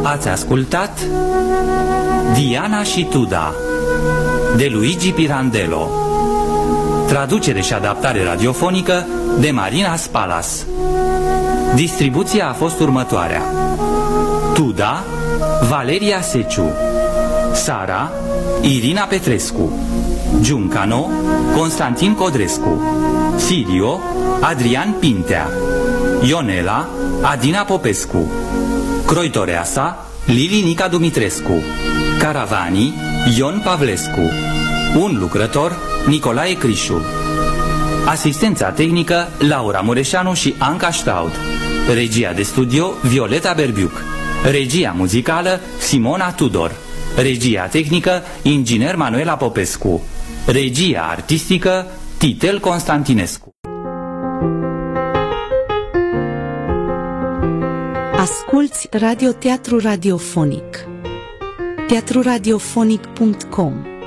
Ați ascultat Diana și Tuda de Luigi Pirandello. Traducere și adaptare radiofonică de Marina Spalas. Distribuția a fost următoarea: Tuda, Valeria Seciu; Sara, Irina Petrescu; Giuncano, Constantin Codrescu; Sirio, Adrian Pintea; Ionela, Adina Popescu; Croitoreasa, Lili Nica Dumitrescu; Caravani, Ion Pavlescu; un lucrător, Nicolae Crișu. Asistența tehnică, Laura Mureșanu și Anca Staud. Regia de studio, Violeta Berbiuc. Regia muzicală, Simona Tudor. Regia tehnică, inginer Manuela Popescu. Regia artistică, Titel Constantinescu. Asculți Radioteatru Radiofonic. teatruradiofonic.com